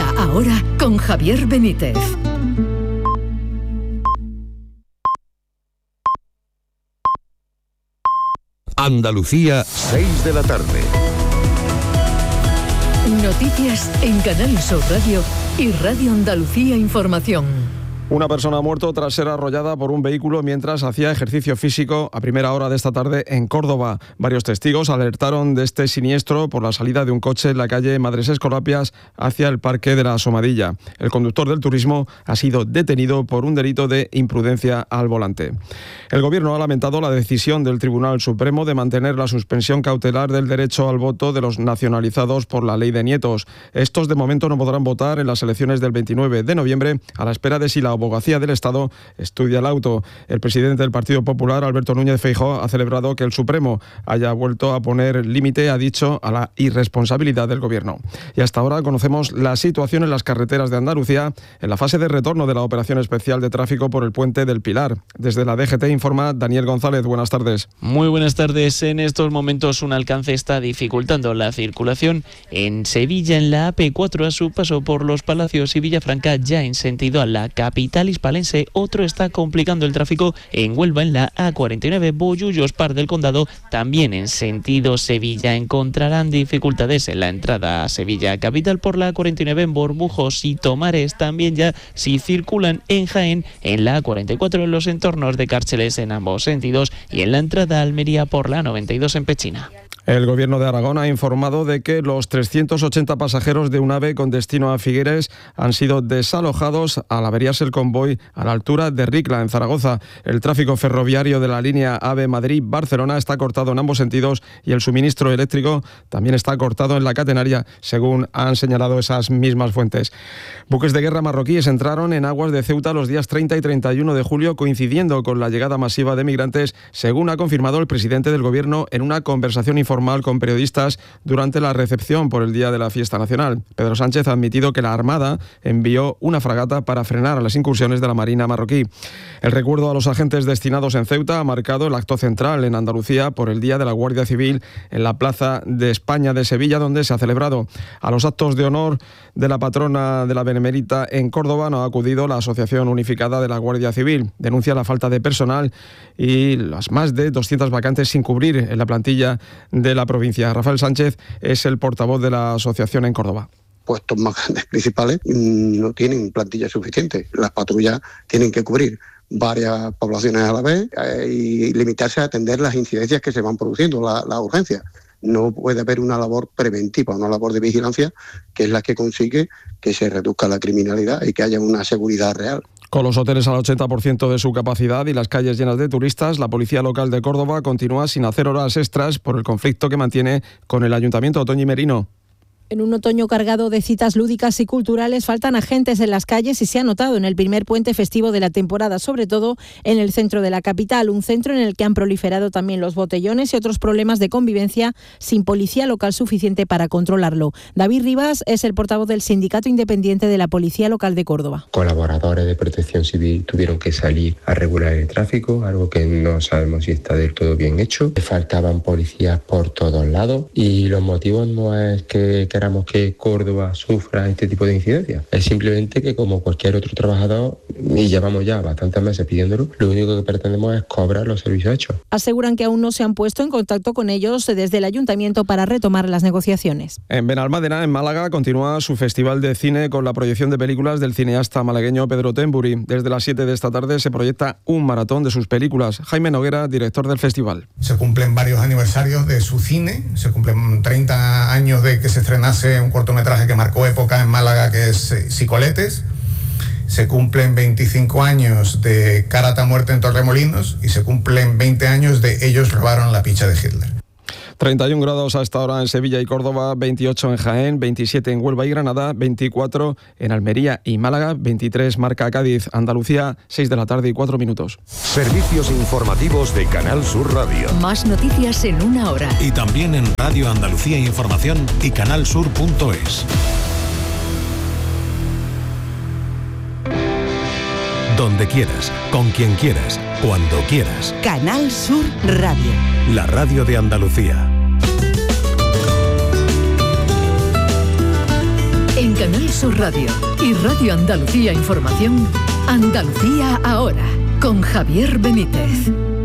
La Hora con Javier Benítez. Andalucía, 6 de la tarde. Noticias en Canal Sur Radio y Radio Andalucía Información. Una persona ha muerto tras ser arrollada por un vehículo mientras hacía ejercicio físico a primera hora de esta tarde en Córdoba. Varios testigos alertaron de este siniestro por la salida de un coche en la calle Madres Escolapias hacia el Parque de la Asomadilla. El conductor del turismo ha sido detenido por un delito de imprudencia al volante. El Gobierno ha lamentado la decisión del Tribunal Supremo de mantener la suspensión cautelar del derecho al voto de los nacionalizados por la Ley de Nietos. Estos de momento no podrán votar en las elecciones del 29 de noviembre a la espera de si la Abogacía del Estado estudia el auto. El presidente del Partido Popular, Alberto Núñez Feijóo, ha celebrado que el Supremo haya vuelto a poner límite, ha dicho, a la irresponsabilidad del Gobierno. Y hasta ahora conocemos la situación en las carreteras de Andalucía en la fase de retorno de la operación especial de tráfico por el Puente del Pilar. Desde la DGT informa Daniel González. Buenas tardes. Muy buenas tardes. En estos momentos un alcance está dificultando la circulación en Sevilla, en la AP4 a su paso por Los Palacios y Villafranca, ya en sentido a la capital hispalense. Otro está complicando el tráfico en Huelva, en la A49 Bollullos Par del Condado, también en sentido Sevilla. Encontrarán dificultades en la entrada a Sevilla capital por la A49 en Borbujos y Tomares, también ya si circulan en Jaén en la A44 en los entornos de Cárceles en ambos sentidos y en la entrada a Almería por la 92 en Pechina. El Gobierno de Aragón ha informado de que los 380 pasajeros de un AVE con destino a Figueres han sido desalojados al averiarse el convoy a la altura de Ricla, en Zaragoza. El tráfico ferroviario de la línea AVE Madrid-Barcelona está cortado en ambos sentidos y el suministro eléctrico también está cortado en la catenaria, según han señalado esas mismas fuentes. Buques de guerra marroquíes entraron en aguas de Ceuta los días 30 y 31 de julio, coincidiendo con la llegada masiva de migrantes, según ha confirmado el presidente del Gobierno en una conversación informal con periodistas durante la recepción por el Día de la Fiesta Nacional. Pedro Sánchez ha admitido que la Armada envió una fragata para frenar a las incursiones de la Marina marroquí. El recuerdo a los agentes destinados en Ceuta ha marcado el acto central en Andalucía por el Día de la Guardia Civil en la Plaza de España de Sevilla, donde se ha celebrado. A los actos de honor de la patrona de la Benemérita en Córdoba no ha acudido la Asociación Unificada de la Guardia Civil. Denuncia la falta de personal y las más de 200 vacantes sin cubrir en la plantilla de la provincia. Rafael Sánchez es el portavoz de la asociación en Córdoba. Puestos más grandes principales no tienen plantilla suficiente. Las patrullas tienen que cubrir varias poblaciones a la vez y limitarse a atender las incidencias que se van produciendo, la urgencia. No puede haber una labor preventiva, una labor de vigilancia, que es la que consigue que se reduzca la criminalidad y que haya una seguridad real. Con los hoteles al 80% de su capacidad y las calles llenas de turistas, la Policía Local de Córdoba continúa sin hacer horas extras por el conflicto que mantiene con el Ayuntamiento. Toñi Merino. En un otoño cargado de citas lúdicas y culturales, faltan agentes en las calles y se ha notado en el primer puente festivo de la temporada, sobre todo en el centro de la capital, un centro en el que han proliferado también los botellones y otros problemas de convivencia sin policía local suficiente para controlarlo. David Rivas es el portavoz del Sindicato Independiente de la Policía Local de Córdoba. Colaboradores de Protección Civil tuvieron que salir a regular el tráfico, algo que no sabemos si está del todo bien hecho. Faltaban policías por todos lados y los motivos no es que queramos que Córdoba sufra este tipo de incidencias. Es simplemente que, como cualquier otro trabajador, y llevamos ya bastantes meses pidiéndolo, lo único que pretendemos es cobrar los servicios hechos. Aseguran que aún no se han puesto en contacto con ellos desde el Ayuntamiento para retomar las negociaciones. En Benalmádena, en Málaga, continúa su festival de cine con la proyección de películas del cineasta malagueño Pedro Temburi. Desde las 7 de esta tarde se proyecta un maratón de sus películas. Jaime Noguera, director del festival. Se cumplen varios aniversarios de su cine, se cumplen 30 años de que se estrenase un cortometraje que marcó época en Málaga, que es Psicoletes. Se cumplen 25 años de Karate a muerte en Torremolinos y se cumplen 20 años de Ellos robaron la picha de Hitler. 31 grados a esta hora en Sevilla y Córdoba, 28 en Jaén, 27 en Huelva y Granada, 24 en Almería y Málaga, 23 marca Cádiz. Andalucía, 6 de la tarde y 4 minutos. Servicios informativos de Canal Sur Radio. Más noticias en una hora. Y también en Radio Andalucía Información y canalsur.es. Donde quieras, con quien quieras, cuando quieras. Canal Sur Radio. La radio de Andalucía. En Canal Sur Radio y Radio Andalucía Información, Andalucía Ahora, con Javier Benítez.